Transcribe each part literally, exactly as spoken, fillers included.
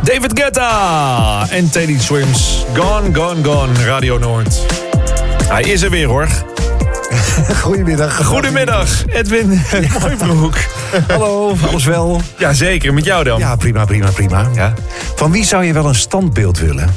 David Guetta en Teddy Swims. Gone, gone, gone. Radio Noord. Hij is er weer, hoor. Goedemiddag. Goedemiddag, Edwin. Mooi broek. Hallo, alles wel? Jazeker, met jou dan? Ja, prima, prima, prima. Ja. Van wie zou je wel een standbeeld willen?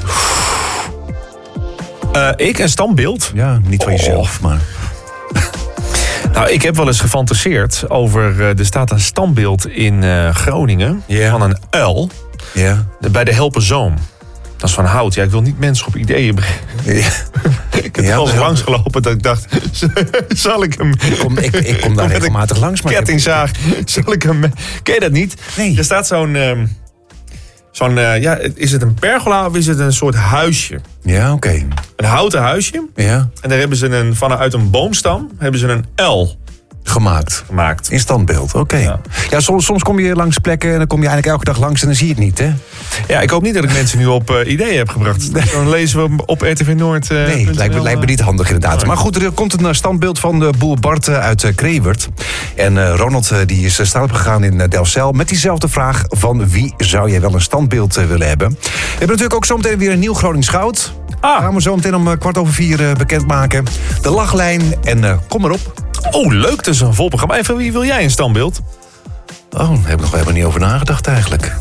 Uh, ik, een standbeeld? Ja, niet van Oh. jezelf, maar... Nou, ik heb wel eens gefantaseerd over... Uh, er staat een standbeeld in uh, Groningen Ja. van een uil. Ja. Bij de Helpenzoom. Dat is van hout. Ja, ik wil niet mensen op ideeën brengen. Ja. Ik heb Ja, wel eens maar- langs gelopen dat ik dacht... Zal ik hem... Ik kom, ik, ik kom daar Met een regelmatig langs, maar... ik heb- kettingzaag. Zal ik hem... Ken je dat niet? Nee. Er staat zo'n... Um, zo'n uh, ja, is het een pergola of is het een soort huisje? Ja, oké. Een houten huisje. Ja, En daar hebben ze een, vanuit een boomstam hebben ze een uil gemaakt. gemaakt. In standbeeld, oké. Ja. Ja, soms, soms kom je langs plekken en dan kom je eigenlijk elke dag langs en dan zie je het niet, hè? Ja, ik hoop niet dat ik mensen nu op uh, ideeën heb gebracht. Dan lezen we op R T V Noord. Uh, Nee, lijkt me, lijkt me niet handig inderdaad. Nee. Maar goed, er komt een standbeeld van de boer Bart eh, uit eh, Krewert. En eh, Ronald eh, die is uh, straat opgegaan in uh, Delfzijl met diezelfde vraag van wie zou jij wel een standbeeld uh, willen hebben. We hebben natuurlijk ook zometeen weer een nieuw Gronings Goud. Ah. Gaan we zo meteen om uh, kwart over vier uh, bekendmaken. De lachlijn en uh, kom erop. Oh, leuk, dat is een vol programma. Even, wie wil jij een standbeeld? Oh, daar heb ik nog helemaal niet over nagedacht eigenlijk.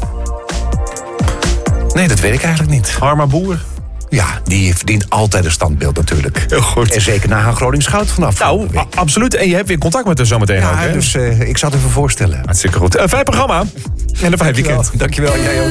Nee, dat weet ik eigenlijk niet. Harma Boer? Ja, die verdient altijd een standbeeld natuurlijk. Heel goed. En zeker na haar Gronings Goud vanaf. Nou, a- absoluut. En je hebt weer contact met haar zometeen ook, ja, hè? dus uh, ik zal het even voorstellen. Hartstikke goed. Een fijn programma. En een fijn weekend. Dankjewel, jij ook.